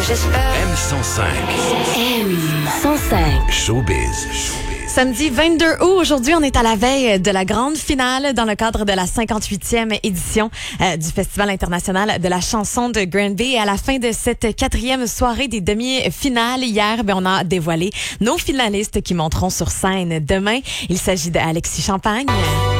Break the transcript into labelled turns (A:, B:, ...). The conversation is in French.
A: M105.
B: M105.
A: Showbiz.
C: Samedi 22 août, aujourd'hui, on est à la veille de la grande finale dans le cadre de la 58e édition du Festival international de la chanson de Granby. Et à la fin de cette 4e soirée des demi-finales, hier, on a dévoilé nos finalistes qui monteront sur scène demain. Il s'agit d'Alexis Champagne,